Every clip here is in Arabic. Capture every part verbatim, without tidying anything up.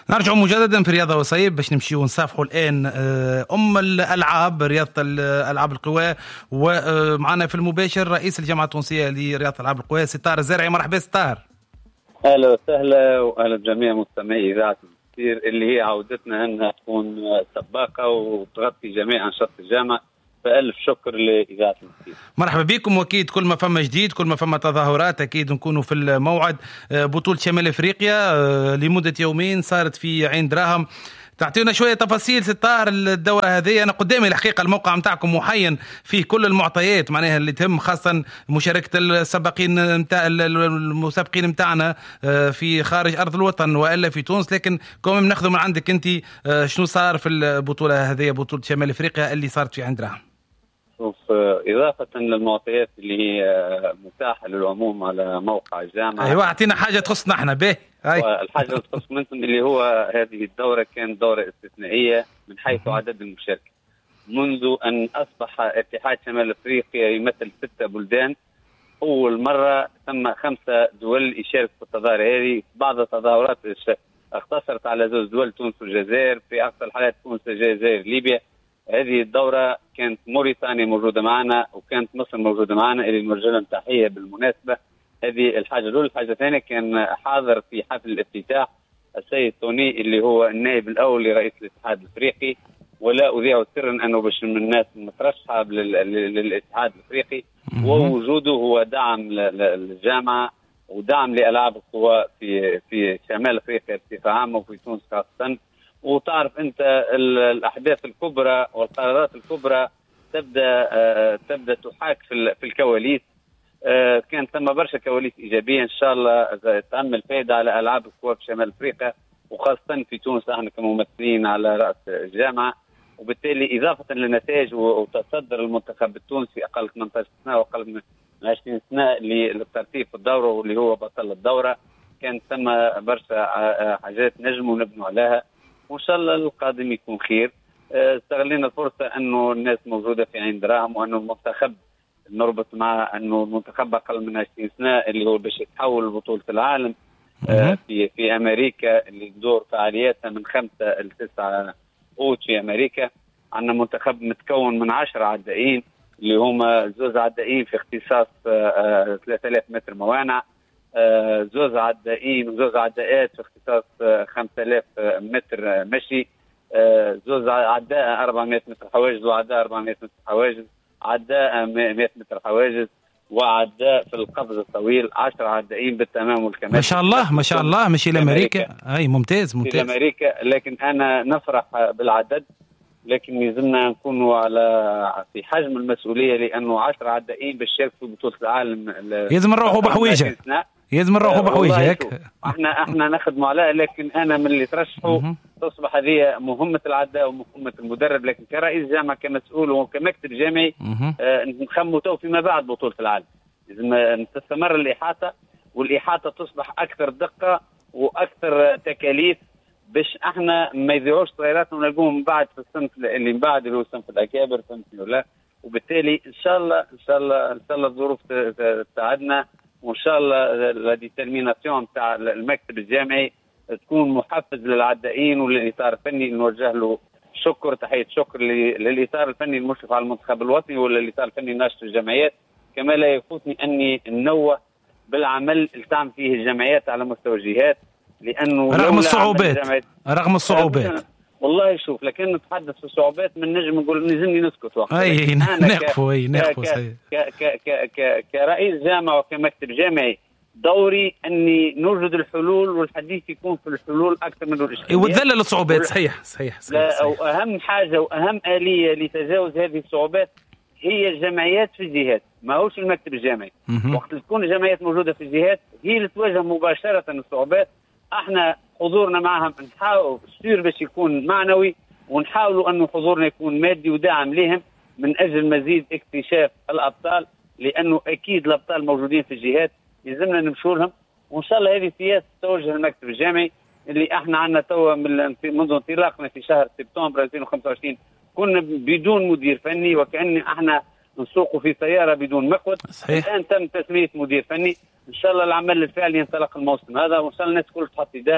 نرجع مجددا في رياضة وصيب باش نمشي ونصافحوا الآن أم الألعاب رياضة الألعاب القوى، ومعنا في المباشر رئيس الجامعة التونسية لرياضة الألعاب القوى ستار الزارعي. مرحبا ستار. أهلا وسهلا وأهلا بجميع مستمعي إذاعة المسير اللي هي عودتنا أنها تكون سباقة وتغطي جميع أنشطة الجامعة، فألف شكر لإذاعة المسير. مرحبا بكم، وأكيد كل ما فما جديد كل ما فما تظاهرات أكيد نكونوا في الموعد. بطولة شمال أفريقيا لمدة يومين صارت في عين دراهم، تعطينا شوية تفاصيل ستار الدورة هذه. أنا قدامي الحقيقة الموقع متاعكم محين فيه كل المعطيات معناها اللي تهم، خاصة مشاركة السباقين متاع المسابقين متاعنا في خارج أرض الوطن وإلا في تونس، لكن كم ناخذ من عندك أنت شنو صار في البطولة هذه، بطولة شمال أفريقيا اللي صارت في عين دراهم؟ شوف، إضافة للمعطيات اللي هي متاحة للعموم على موقع الجامعة، أيوة أعطينا حاجة تخصنا احنا به. الحاجة اللي تخص منكم اللي هو هذه الدورة كانت دورة استثنائية من حيث عدد المشاركة، منذ أن أصبح اتحاد شمال أفريقيا يمثل ستة بلدان. أول مرة ثم خمسة دول يشارك في التظاهرة هذه. بعض التظاهرات اختصرت على زوج دول، تونس والجزائر، في أكثر الحالات تونس الجزائر ليبيا. هذه الدورة كانت موريتانيا موجودة معنا وكانت مصر موجودة معنا، اللي نوجه لهم تحية بالمناسبة. هذه الحاجة الأولى. الحاجة الثانية كان حاضر في حفل الافتتاح السيد توني اللي هو النائب الأول لرئيس الاتحاد الأفريقي، ولا أذيع سرا أنه باش من الناس مترشحة للاتحاد الأفريقي، ووجوده هو دعم للجامعة ودعم لألعاب القوى في في شمال أفريقيا بصفة عامة وفي تونس خاصة. وتعرف أنت الأحداث الكبرى والقرارات الكبرى تبدأ آه تبدأ تحاك في في الكواليس. آه كان ثم برشا كواليس إيجابية إن شاء الله تعمل فائدة على ألعاب القوى في شمال أفريقيا وخاصة في تونس، احنا كممثلين على رأس الجامعة. وبالتالي إضافة للنتائج وتصدر المنتخب التونسي أقل ثمانية عشر سنة وأقل من عشرين سنة للترتيب في الدورة واللي هو بطل الدورة، كان ثم برشا حاجات نجموا نبنوا عليها، وإن شاء الله القادم يكون خير. استغلينا الفرصة أنه الناس موجودة في عين دراهم، وأنه المنتخب نربط مع أنه المنتخب أقل من عشرين سنة اللي هو باش يتحول لبطولة العالم في في أمريكا اللي تدور فعالياتها من خمسة لتسعة أوت في أمريكا. عندنا منتخب متكون من عشرة عدائين اللي هما زوز عدائين في اختصاص ثلاثة آلاف متر موانع، زوز عدائين وزوز عداءات في اختصاص خمسة آلاف متر مشي، زوز عداء أربعمائة متر حواجز وعداء أربعمائة متر حواجز، عداء مائة متر حواجز، وعداء في القفز الطويل. عشرة عدائين بالتمام والكمال. ما شاء الله ما شاء الله. مشي لأمريكا. أي ممتاز ممتاز. في أمريكا، لكن أنا نفرح بالعدد، لكن يلزمنا نكونوا على في حجم المسؤولية، لأنه عشرة عدائين بالشارك في بطولة العالم. يلزم نروحوا بحويجة يلزم نروحوا بحويجة هيك. احنا احنا نخدموا عليها، لكن أنا من اللي ترشحوا تصبح هذه مهمة العداء ومهمة المدرب، لكن كرئيس جامعة كمسؤول وكمكتب جامعي آه نخموا تو فيما بعد بطولة العالم. لازم تستمر الإحاطة، والإحاطة تصبح أكثر دقة وأكثر تكاليف باش احنا ما يذيعوش صغيراتنا ونلقوهم من بعد في الصنف اللي من بعد اللي هو صنف الأكابر، فهمتني ولا؟ وبالتالي إن شاء الله إن شاء الله إن شاء الله الظروف تساعدنا، وإن شاء الله لا ديترميناسيون تاع المكتب الجامعي تكون محفز للعدائين وللإطار الفني. نوجه له شكر تحية شكر للإطار الفني المشرف على المنتخب الوطني وللإطار الفني ناشط الجمعيات. كما لا يفوتني أني ننوه بالعمل اللي تعمل فيه الجمعيات على مستوى الجهات، لأنه رغم الصعوبات رغم الصعوبات والله شوف، لكن نتحدث في الصعوبات من نجم نقول نزلني نسكت وقت. اي نقفوا اي نقفوا صحيح. كرئيس جامعة وكمكتب جامعي دوري اني نوجد الحلول، والحديث يكون في الحلول اكثر من الاشكاليات وتذلل الصعوبات. صحيح صحيح صحيح, صحيح. واهم حاجة واهم آلية لتجاوز هذه الصعوبات هي الجمعيات في الجهات، ما هوش المكتب الجامعي. وقت تكون الجمعيات موجودة في الجهات هي اللي تواجه مباشرة الصعوبات. احنا حضورنا معهم نحاول سير باش يكون معنوي، ونحاولوا انه حضورنا يكون مادي ودعم لهم من اجل مزيد اكتشاف الابطال، لانه اكيد الابطال موجودين في الجهات يلزمنا نمشوا لهم. وان شاء الله هذه سياسه توجه المكتب الجامعي اللي احنا عندنا توا منذ انطلاقنا في شهر سبتمبر ألفين وخمسة وعشرين كنا بدون مدير فني، وكأن احنا نسوقوا في سياره بدون مقود. الان تم تسميه مدير فني. ان شاء الله العمل الفعلي ينطلق الموسم هذا، وان شاء الله الناس كل تحط يدها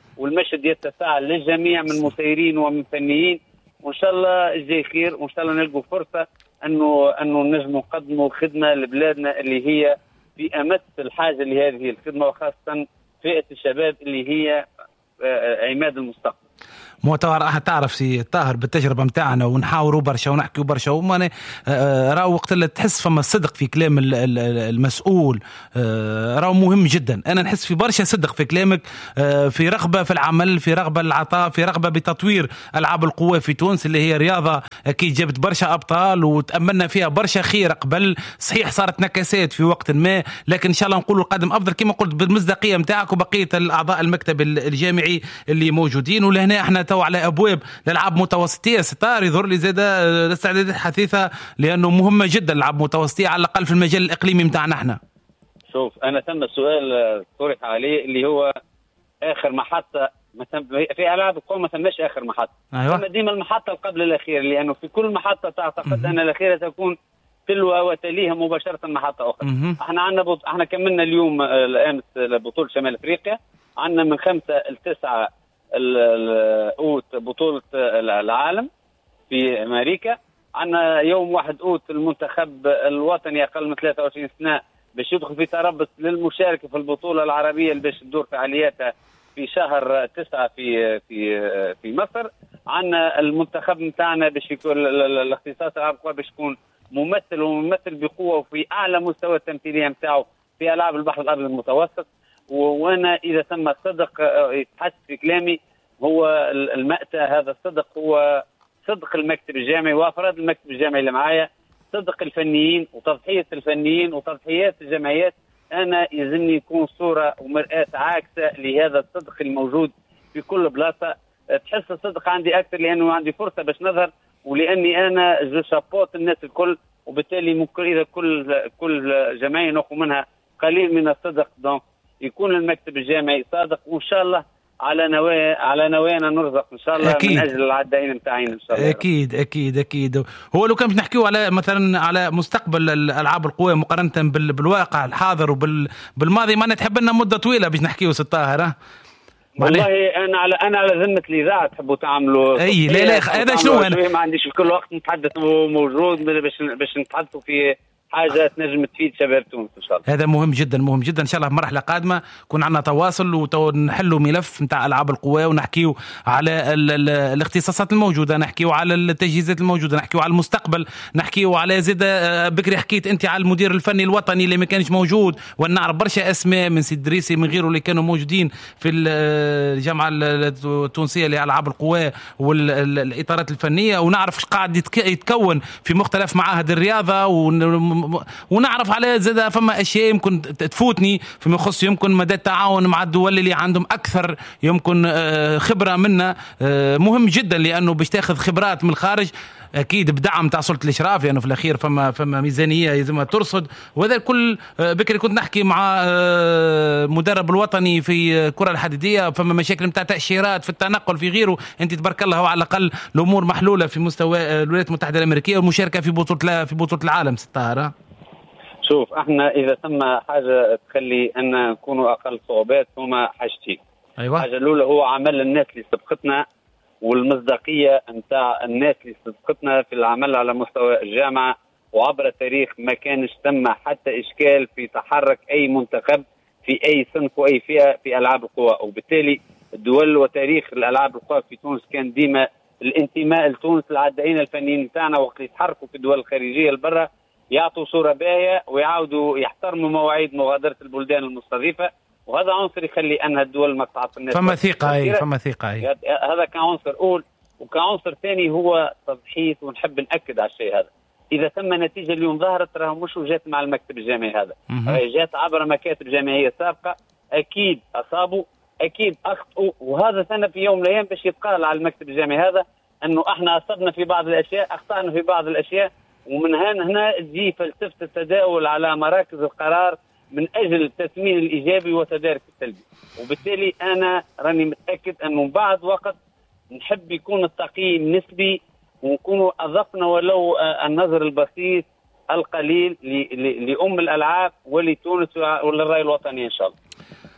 والمشهد يتسع للجميع من مسيرين ومن فنيين، وان شاء الله الجاي خير، وان شاء الله نلقوا فرصه انه انه نجم نقدموا خدمه لبلادنا اللي هي في امس الحاجه لهذه الخدمه، وخاصه فئه الشباب اللي هي عماد المستقبل. مو تعرف سي طاهر بالتجربه نتاعنا ونحاوروا برشا ونحكيوا برشا، وما راهو وقت اللي تحس فما صدق في كلام المسؤول راهو مهم جدا. انا نحس في برشا صدق في كلامك، في رغبه في العمل، في رغبه للعطاء، في رغبه بتطوير العاب القوى في تونس اللي هي رياضه اكيد جابت برشا ابطال وتاملنا فيها برشا خير قبل. صحيح صارت نكسات في وقت ما، لكن ان شاء الله نقولوا القادم افضل كما قلت بالمصداقيه نتاعك وبقيه الاعضاء المكتب الجامعي اللي موجودين. ولهنا احنا تو على ابواب الالعاب متوسطيه ستار يظهر لي زاد الاستعدادات حثيثه، لانه مهمه جدا الالعاب متوسطيه على الاقل في المجال الاقليمي نتاعنا احنا. شوف انا ثم سؤال طرح عليه اللي هو اخر محطه، مثلا في العاب القوى ما ثماش اخر محطه، أيوة. ثم ديما المحطه قبل الاخير، لانه في كل محطه تعتقد ان الاخيره تكون تلوها وتليها مباشره محطه اخرى. مم. احنا عندنا بط... احنا كملنا اليوم امس بطوله شمال افريقيا، عندنا من خمسه لتسعه اوت بطولة العالم في امريكا، عندنا يوم واحد اوت المنتخب الوطني اقل من ثلاثة وعشرين سنة باش يدخل في تربص للمشاركة في البطولة العربية اللي باش تدور فعالياتها في شهر تسعة في في في مصر. عندنا المنتخب نتاعنا باش يكون الاختصاص العاب القوى باش يكون ممثل وممثل بقوة وفي اعلى مستوى التمثيلية نتاعو في العاب البحر الابيض المتوسط. وانا اذا تم الصدق يتحس في كلامي هو المأتى، هذا الصدق هو صدق المكتب الجامعي وافراد المكتب الجامعي اللي معايا، صدق الفنيين وتضحية الفنيين وتضحيات الجمعيات. انا يلزمني يكون صورة ومرآة عاكسة لهذا الصدق الموجود في كل بلاصة. تحس الصدق عندي اكثر لانه عندي فرصة باش نظهر، ولاني انا جو شابوت الناس الكل، وبالتالي ممكن اذا كل كل جمعية ناخذ منها قليل من الصدق، دونك يكون المكتب الجامعي صادق، وان شاء الله على نوايا على نوايانا نرزق ان شاء الله أكيد. من اجل العدائين نتاعنا ان شاء الله. اكيد اكيد اكيد. هو لو كان نحكيو على مثلا على مستقبل الالعاب القوى مقارنه بالواقع الحاضر وبالماضي، ما نتحب لنا مده طويله باش نحكيو ست طاهر. والله انا على انا على ذمه الاذاعه تحبوا تعملوا اي لا لا هذا شنو انا ما عنديش في كل وقت نتحدث موجود باش باش نتحدثوا في حاجه تنجم تفيد شباب تونس ان شاء الله. هذا مهم جدا مهم جدا. ان شاء الله في مرحله قادمه يكون عندنا تواصل ونحلوا ملف نتاع العاب القوى ونحكيو على ال ال الاختصاصات الموجوده، نحكيو على التجهيزات الموجوده، نحكيو على المستقبل، نحكيو على زيد بكري حكيت انت على المدير الفني الوطني اللي ما كانش موجود، ونعرف برشا اسماء من سيد دريسي من غيره اللي كانوا موجودين في الجامعه التونسيه لالعاب القوى والاطارات الفنيه، ونعرف ايش قاعد يتكون في مختلف معاهد الرياضه، ونعرف على زاد فما اشياء يمكن تفوتني فيما يخص يمكن مدى التعاون مع الدول اللي عندهم اكثر يمكن خبره منا. مهم جدا لانه باش تاخذ خبرات من الخارج اكيد بدعم تاع سلطه الاشراف، لانه يعني في الاخير فما فما ميزانيه لازم ترصد. وهذا الكل بكري كنت نحكي مع مدرب الوطني في الكره الحديديه، فما مشاكل نتاع تاشيرات في التنقل في غيره، انت تبارك الله على الاقل الامور محلوله في مستوى الولايات المتحده الامريكيه والمشاركه في بطوله في بطوله العالم ستار. شوف احنا اذا ثم حاجه تخلي ان نكونوا اقل صعوبات هما حاجتين. ايوه. الحاجه الاولى هو عمل الناس اللي سبقتنا والمصداقيه نتاع الناس اللي سبقتنا في العمل على مستوى الجامعه وعبر التاريخ. ما كانش ثم حتى اشكال في تحرك اي منتخب في اي صنف واي فئه في العاب القوى، وبالتالي الدول وتاريخ الالعاب القوى في تونس كان ديما الانتماء لتونس. العدائين الفنيين نتاعنا وقت يتحركوا في الدول الخارجيه لبرا يعطوا صورة باهية ويعودوا يحترموا مواعيد مغادرة البلدان المستضيفة، وهذا عنصر يخلي أن الدول ما تعطيناش فما ثقة أي فما ثقة أي. هذا كعنصر أول. وكعنصر ثاني هو تضحية، ونحب نأكد على الشيء هذا. إذا ثم نتيجة اليوم ظهرت راها مش جات مع المكتب الجامعي هذا، جات عبر مكاتب جامعية سابقة، أكيد أصابوا أكيد أخطأوا، وهذا سنة في يوم من الأيام باش يتقال على المكتب الجامعي هذا أنه إحنا أصبنا في بعض الأشياء، أخطأنا في بعض الأشياء، ومن هنا هنا تجي فلسفة التداول على مراكز القرار من أجل التثمين الإيجابي وتدارك السلبي. وبالتالي أنا راني متأكد أنه بعد وقت نحب يكون التقييم نسبي ونكونوا أضفنا ولو النظر البسيط القليل لأم الألعاب ولتونس وللرأي الوطني إن شاء الله.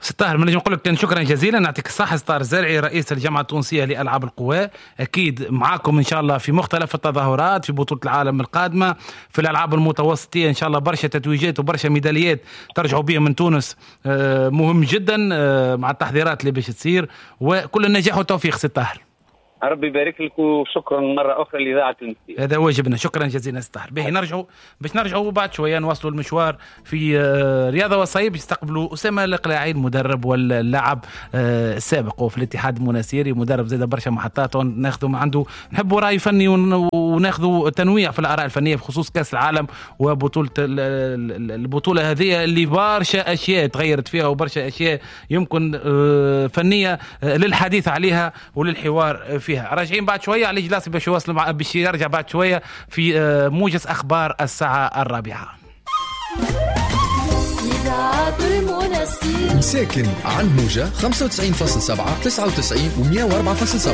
ستار ما نجم نقول لك شكرا جزيلا، نعطيك الصحة. ستار الزرعي رئيس الجامعة التونسية لألعاب القوى، أكيد معاكم إن شاء الله في مختلف التظاهرات في بطولة العالم القادمة في الألعاب المتوسطية إن شاء الله. برشا تتويجات وبرشا ميداليات ترجعوا بها من تونس، مهم جدا مع التحضيرات اللي باش تصير، وكل النجاح والتوفيق ستار. ربي يبارك لك وشكرا مرة أخرى لإذاعة المسيح. هذا واجبنا، شكرا جزيلا ستار. باهي نرجعوا باش نرجعوا بعد شوية نواصلوا المشوار في رياضة وصيب، يستقبلوا أسامة القلاعي المدرب واللاعب السابق وفي الاتحاد المناسيري، مدرب زاد برشا محطات، وناخذوا عنده نحبوا رأي فني وناخذوا تنويع في الآراء الفنية بخصوص كأس العالم وبطولة البطولة هذه اللي برشا أشياء تغيرت فيها وبرشا أشياء يمكن فنية للحديث عليها وللحوار فيها. راجعين بعد شوية على جلاسي باش يواصل مع باش يرجع بعد شوية في موجز أخبار الساعة الرابعة. مساكن عن موجة خمسة وتسعين فاصلة سبعة تسعة وتسعين ومئة وأربعة فاصلة سبعة.